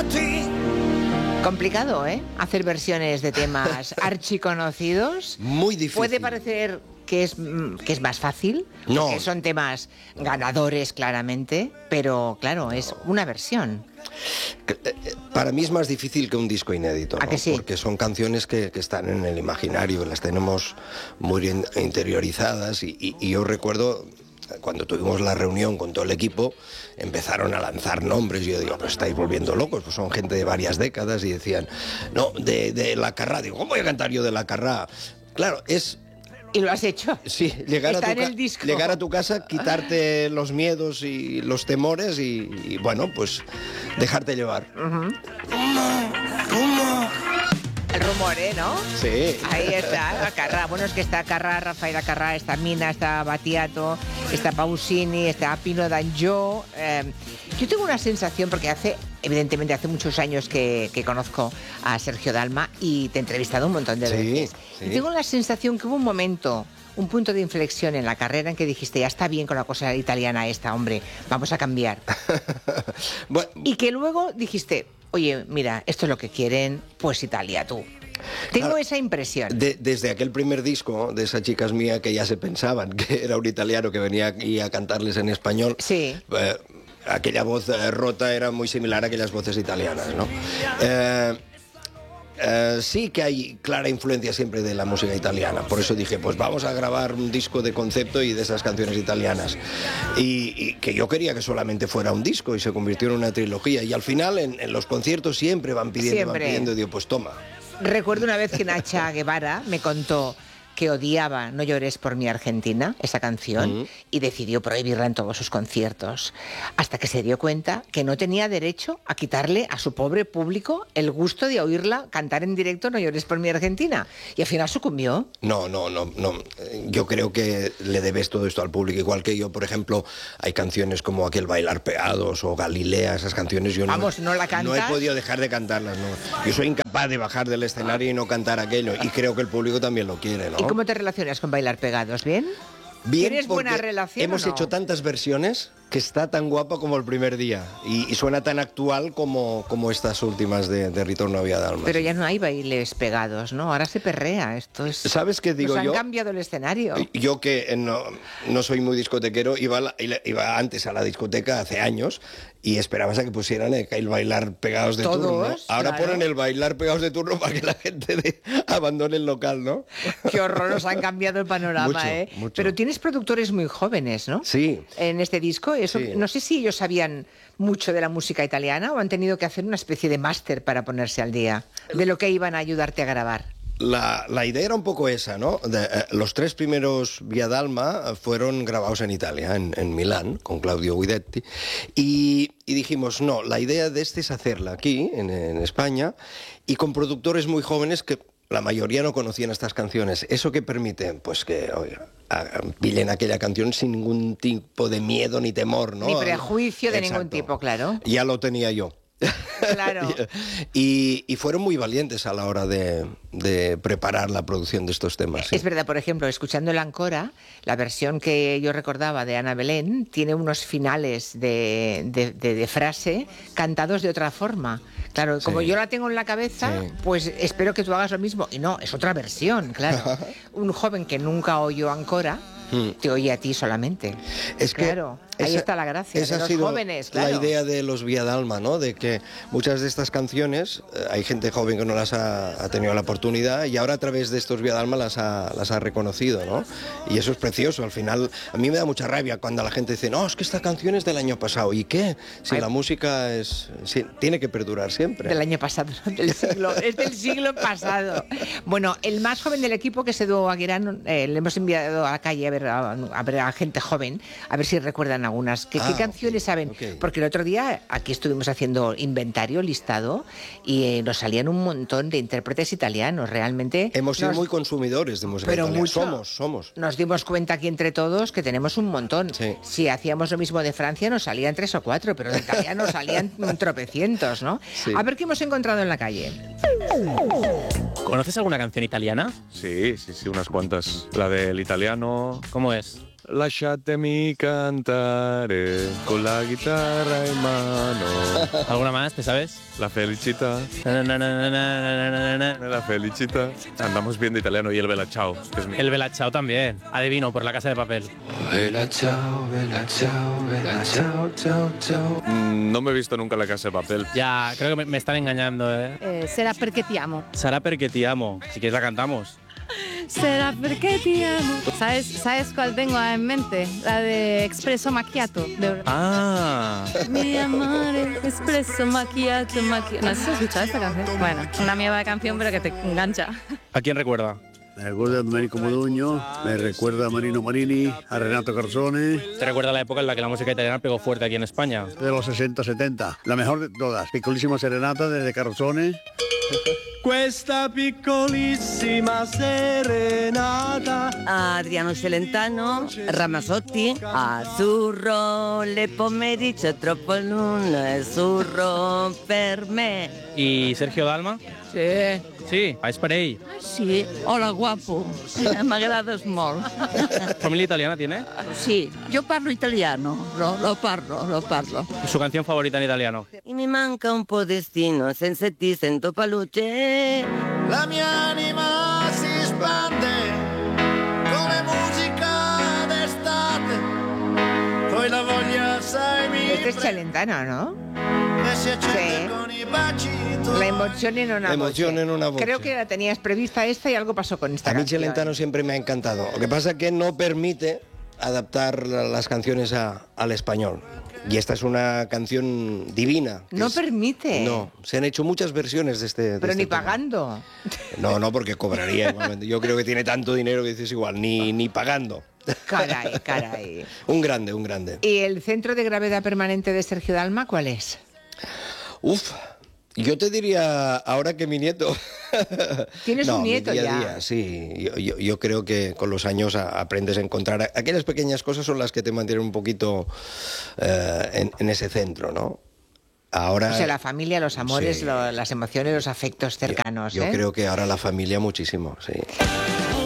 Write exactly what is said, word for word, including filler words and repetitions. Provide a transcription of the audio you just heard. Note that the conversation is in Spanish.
ti. Complicado, ¿eh? Hacer versiones de temas archiconocidos. Muy difícil. Puede parecer que es, que es más fácil, no. porque son temas ganadores claramente, pero claro, es una versión. Para mí es más difícil que un disco inédito, ¿A ¿no? que sí? Porque son canciones que, que están en el imaginario, las tenemos muy interiorizadas y, y, y yo recuerdo... Cuando tuvimos la reunión con todo el equipo, empezaron a lanzar nombres y yo digo, pues estáis volviendo locos, pues son gente de varias décadas y decían, no, de, de La Carrá. Digo, ¿cómo voy a cantar yo de La Carrá? Claro, es... ¿Y lo has hecho? Sí, llegar, Está a tu, en el disco. llegar a tu casa, quitarte los miedos y los temores y, y bueno, pues dejarte llevar. Uh-huh. El rumor, ¿eh? ¿No? Sí. Ahí está, Acarrá. Bueno, es que está Acarrá, Rafael Acarrá, está Mina, está Battiato, está Pausini, está Pino Danjó. Eh, yo tengo una sensación, porque hace, evidentemente, hace muchos años que, que conozco a Sergio Dalma y te he entrevistado un montón de sí, veces. Sí. Y tengo la sensación que hubo un momento, un punto de inflexión en la carrera en que dijiste, ya está bien con la cosa italiana esta, hombre, vamos a cambiar. Bueno, y que luego dijiste, oye, mira, esto es lo que quieren, pues Italia, tú. Tengo claro, esa impresión. De, desde aquel primer disco de Esas chicas mías que ya se pensaban que era un italiano que venía aquí a cantarles en español, sí. eh, aquella voz eh, rota era muy similar a aquellas voces italianas, ¿no? Eh, Uh, sí que hay clara influencia siempre de la música italiana, por eso dije, pues vamos a grabar un disco de concepto y de esas canciones italianas, y, y que yo quería que solamente fuera un disco y se convirtió en una trilogía, y al final en, en los conciertos siempre van pidiendo, siempre. van pidiendo, y digo, pues toma. Recuerdo una vez que Nacha Guevara me contó que odiaba No llores por mi Argentina, esa canción, uh-huh. y decidió prohibirla en todos sus conciertos, hasta que se dio cuenta que no tenía derecho a quitarle a su pobre público el gusto de oírla cantar en directo No llores por mi Argentina, y al final sucumbió. No, no, no, no. Yo creo que le debes todo esto al público, igual que yo, por ejemplo, hay canciones como aquel Bailar Pegados o Galilea, esas canciones yo Vamos, no, ¿no la cantas? No he podido dejar de cantarlas, no. Yo soy incapaz de bajar del escenario y no cantar aquello, y creo que el público también lo quiere, ¿no? ¿Y cómo te relacionas con Bailar Pegados? ¿Bien? Bien, ¿Tienes buena relación? Hemos ¿o no? hecho tantas versiones que está tan guapa como el primer día y, y suena tan actual como, como estas últimas de, de Ritorno a Vía Dalma. Pero ya no hay bailes pegados, ¿no? Ahora se perrea. Esto es... ¿Sabes qué digo Nos han yo? Han cambiado el escenario. Yo que no, no soy muy discotequero, iba, la, iba antes a la discoteca hace años y esperabas a que pusieran el, el bailar pegados de Todos, turno. Ahora claro. ponen el bailar pegados de turno para que la gente de, abandone el local, ¿no? Qué horror, nos han cambiado el panorama, mucho, ¿eh? Mucho. Pero tienes productores muy jóvenes, ¿no? Sí. En este disco, eso, sí. No sé si ellos sabían mucho de la música italiana o han tenido que hacer una especie de máster para ponerse al día de lo que iban a ayudarte a grabar. La, la idea era un poco esa, ¿no? De, eh, los tres primeros Vía Dalma fueron grabados en Italia, en, en Milán, con Claudio Guidetti, y, y dijimos, no, la idea de este es hacerla aquí, en, en España, y con productores muy jóvenes que la mayoría no conocían estas canciones. ¿Eso qué permite? Pues que, oye, pillen aquella canción sin ningún tipo de miedo ni temor, ¿no? Ni prejuicio de Exacto. ningún tipo, claro. Ya lo tenía yo. Claro. y, y fueron muy valientes a la hora de, de preparar la producción de estos temas. Sí. Es verdad, por ejemplo, escuchando el Ancora, la versión que yo recordaba de Ana Belén tiene unos finales de, de, de, de frase cantados de otra forma. Claro, como sí. yo la tengo en la cabeza, sí. pues espero que tú hagas lo mismo. Y no, es otra versión, claro. Un joven que nunca oyó Ancora te oye a ti solamente. Es que claro, ahí esa, está la gracia esa de los ha sido jóvenes, claro. La idea de los Vía Dalma, ¿no? De que muchas de estas canciones eh, hay gente joven que no las ha, ha tenido la oportunidad y ahora a través de estos Vía Dalma las ha, las ha reconocido, ¿no? Y eso es precioso. Al final, a mí me da mucha rabia cuando la gente dice, no, es que esta canción es del año pasado. ¿Y qué? Si Ay. la música es si, tiene que perdurar siempre. Del año pasado, no, del siglo, es del siglo pasado. Bueno, el más joven del equipo, que es Edu Aguirán, eh, le hemos enviado a la calle a ver a, a ver a gente joven, a ver si recuerdan algunas. ¿Qué, ah, ¿qué canciones okay, saben? Okay. Porque el otro día aquí estuvimos haciendo inventario, listado, y eh, nos salían un montón de intérpretes italianos, realmente. Hemos sido nos... muy consumidores de música Pero italiana. Mucho, somos, somos. Nos dimos cuenta aquí entre todos que tenemos un montón. Sí. Si hacíamos lo mismo de Francia, nos salían tres o cuatro, pero de italianos salían tropecientos, ¿no? Sí. A ver qué hemos encontrado en la calle. ¿Conoces alguna canción italiana? Sí, sí, sí, unas cuantas. La del italiano... ¿Cómo es? lasciatemi cantare con la guitarra en mano. ¿Alguna más? ¿Te sabes? La felicità. Na, na, na, na, na, na, na, na. La felicità. Andamos bien de italiano y el Bella Ciao, que es mi... El Bella Ciao también. Adivino, por La Casa de Papel. Bella Ciao, Bella Ciao, Bella Ciao, ciao, ciao. Mm, no me he visto nunca La Casa de Papel. Ya, creo que me, me están engañando, ¿eh? Eh, será perché ti amo. Sara Perché ti amo. Si quieres la cantamos. Será perché ti amo. ¿Sabes, ¿Sabes cuál tengo en mente? La de Espresso Macchiato. De... Ah. Mi amore, Espresso Macchiato, Macchiato. No sé si has escuchado esta canción. Bueno, una mierda de canción, pero que te engancha. ¿A quién recuerda? Me recuerda a Domenico Modugno, me recuerda a Marino Marini, a Renato Carosone. ¿Te recuerda la época en la que la música italiana pegó fuerte aquí en España? De los sesenta setenta, la mejor de todas. Piccolissima serenata desde Carosone. Questa piccolissima serenata. Adriano Celentano, Ramazzotti, azzurro, le pomeriggio troppo lungo, azzurro per me. ¿Y Sergio Dalma? Sí. Sí, a Sparey. Sí. Hola, guapo. M'agrades molt. ¿Familia italiana tiene? Sí, yo parlo italiano, lo, lo parlo, lo parlo. ¿Y su canción favorita en italiano? E mi manca un po' destino, senza ti sento paluce. La mia anima si spande come musica d'estate. Poi la voglia sai mi Este es Celentano, ¿no? e si accende Sí. con i baci. La emoción en una La emoción voce. en una voce. Creo que la tenías prevista esta y algo pasó con esta A mí canción. Celentano siempre me ha encantado. Lo que pasa es que no permite adaptar la- las canciones a- al español. Y esta es una canción divina. que No es- permite. No, se han hecho muchas versiones de este. de Pero este ni tema. pagando. No, no, porque cobraría igualmente. Yo creo que tiene tanto dinero que dices igual, ni, ni pagando. Caray, caray. Un grande, un grande. ¿Y el centro de gravedad permanente de Sergio Dalma cuál es? Uf, yo te diría, ahora que mi nieto... Tienes No, un mi nieto día a ya. día, sí, yo, yo- yo creo que con los años a- aprendes a encontrar... Aquellas pequeñas cosas son las que te mantienen un poquito eh, en, en ese centro, ¿no? Ahora... O sea, la familia, los amores, Sí. lo- las emociones, los afectos cercanos. Yo ¿eh? creo que ahora la familia muchísimo, sí.